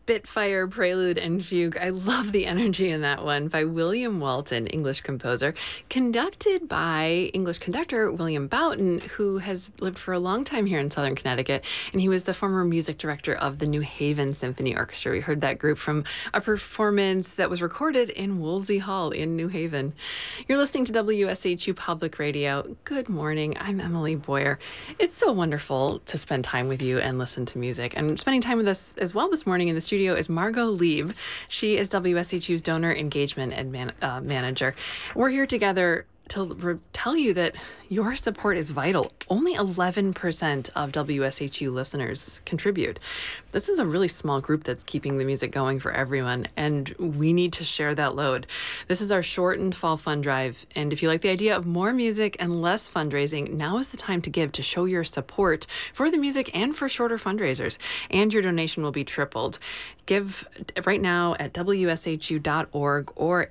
Spitfire Prelude and Fugue. I love the energy in that one by William Walton, English composer, conducted by English conductor William Boughton, who has lived for a long time here in Southern Connecticut, and he was the former music director of the New Haven Symphony Orchestra. We heard that group from a performance that was recorded in Woolsey Hall in New Haven. You're listening to WSHU Public Radio. Good morning. I'm Emily Boyer. It's so wonderful to spend time with you and listen to music. And spending time with us as well this morning in the studio is Margot Lieb. She is WSHU's donor engagement manager. We're here together to tell you that your support is vital. Only 11% of WSHU listeners contribute. This is a really small group that's keeping the music going for everyone, and we need to share that load. This is our shortened fall fund drive, and if you like the idea of more music and less fundraising, now is the time to give, to show your support for the music and for shorter fundraisers, and your donation will be tripled. Give right now at WSHU.org or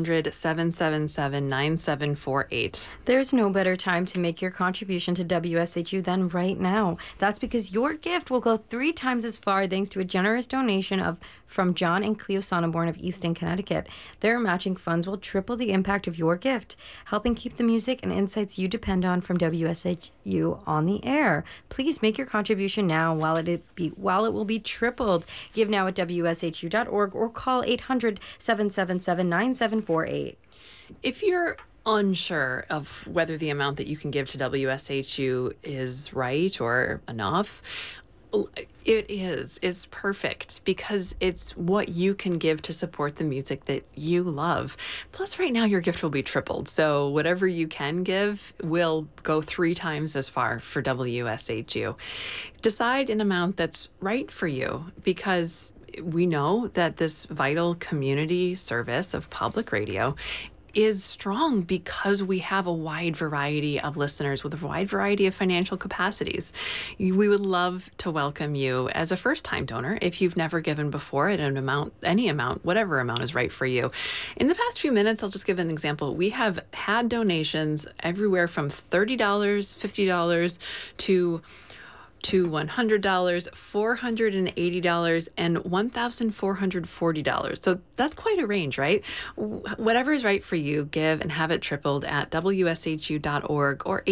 800-777-9748. There's no better time to make your contribution to WSHU than right now. That's because your gift will go 3 times as far thanks to a generous donation from John and Cleo Sonneborn of Easton, Connecticut. Their matching funds will triple the impact of your gift, helping keep the music and insights you depend on from WSHU on the air. Please make your contribution now while it will be tripled. Give now at WSHU.org or call 800-777-9748. If you're unsure of whether the amount that you can give to WSHU is right or enough, it is. It's perfect because it's what you can give to support the music that you love. Plus, right now, your gift will be tripled. So whatever you can give will go 3 times as far for WSHU. Decide an amount that's right for you, because we know that this vital community service of public radio is strong because we have a wide variety of listeners with a wide variety of financial capacities. We would love to welcome you as a first-time donor if you've never given before at an amount, any amount, whatever amount is right for you. In the past few minutes, I'll just give an example. We have had donations everywhere from $30, $50 to $100, $480, and $1,440. So that's quite a range, right? Whatever is right for you, give and have it tripled at WSHU.org or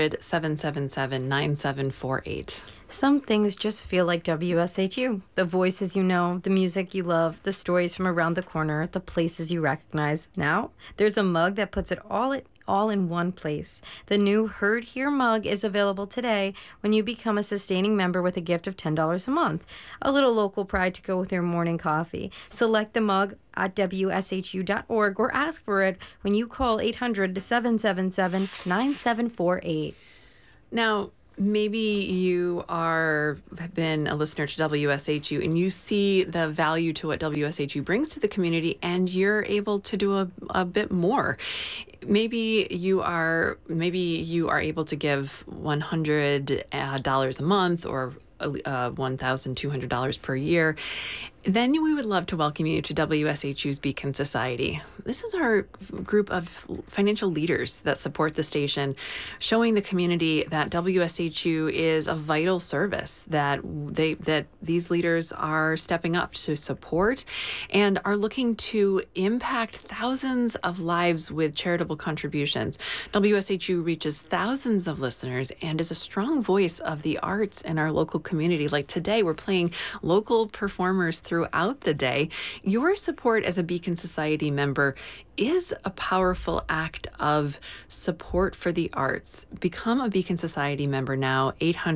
800-777-9748. Some things just feel like WSHU. The voices you know, the music you love, the stories from around the corner, the places you recognize. Now, there's a mug that puts it all in one place. The new Heard Here mug is available today when you become a sustaining member with a gift of $10 a month. A little local pride to go with your morning coffee. Select the mug at WSHU.org or ask for it when you call 800-777-9748. Now, maybe you have been a listener to WSHU and you see the value to what WSHU brings to the community, and you're able to do a bit more. Maybe you are able to give $100 a month or $1,200 per year. Then we would love to welcome you to WSHU's Beacon Society. This is our group of financial leaders that support the station, showing the community that WSHU is a vital service, that these leaders are stepping up to support and are looking to impact thousands of lives with charitable contributions. WSHU reaches thousands of listeners and is a strong voice of the arts in our local community. Like today, we're playing local performers throughout the day. Your support as a Beacon Society member is a powerful act of support for the arts. Become a Beacon Society member now,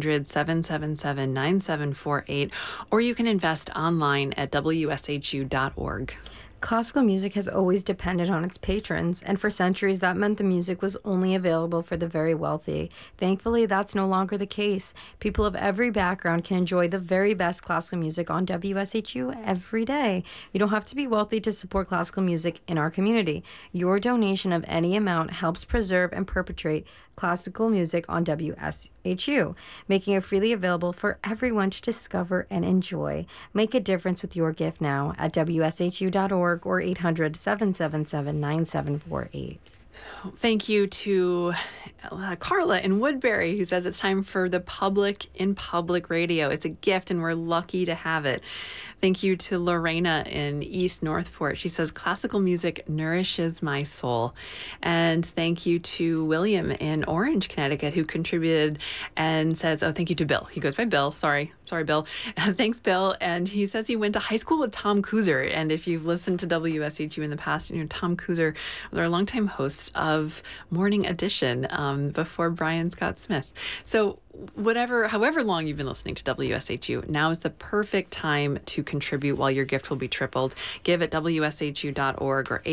800-777-9748, or you can invest online at WSHU.org. Classical music has always depended on its patrons, and for centuries that meant the music was only available for the very wealthy. Thankfully, that's no longer the case. People of every background can enjoy the very best classical music on WSHU every day. You don't have to be wealthy to support classical music in our community. Your donation of any amount helps preserve and perpetuate classical music on WSHU, making it freely available for everyone to discover and enjoy. Make a difference with your gift now at WSHU.org or 800-777-9748. Thank you to Carla in Woodbury, who says it's time for the public in public radio. It's a gift and we're lucky to have it. Thank you to Lorena in East Northport. She says classical music nourishes my soul. And thank you to William in Orange, Connecticut, who contributed and says, oh, thank you to Bill. He goes by Bill. Sorry, Bill. Thanks, Bill. And he says he went to high school with Tom Kuzer. And if you've listened to WSHU in the past, you know, Tom Kuzer was our longtime host of Morning Edition before Brian Scott Smith. So however long you've been listening to WSHU, now is the perfect time to contribute while your gift will be tripled. Give at WSHU.org or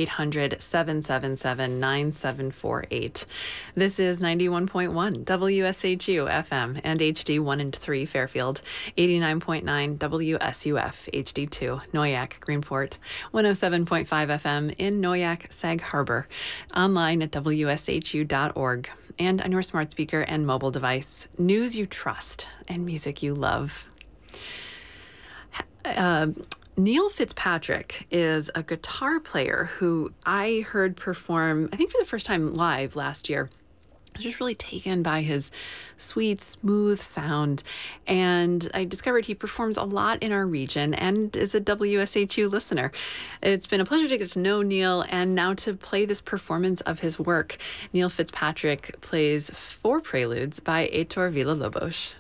800-777-9748. This is 91.1 WSHU FM and HD 1 and 3 Fairfield, 89.9 WSUF HD2 Noyak Greenport, 107.5 FM in Noyak Sag Harbor, online at WSHU.org, and on your smart speaker and mobile device. News you trust and music you love. Neil Fitzpatrick is a guitar player who I heard perform, I think for the first time live last year. I was just really taken by his sweet, smooth sound. And I discovered he performs a lot in our region and is a WSHU listener. It's been a pleasure to get to know Neil and now to play this performance of his work. Neil Fitzpatrick plays 4 preludes by Heitor Villa-Lobos.